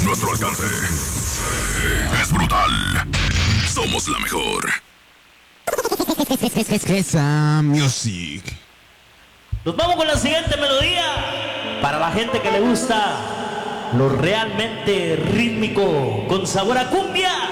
nuestro alcance. Es brutal. Somos la mejor. Esa music. Nos vamos con la siguiente melodía. Para la gente que le gusta lo realmente rítmico, con sabor a cumbia.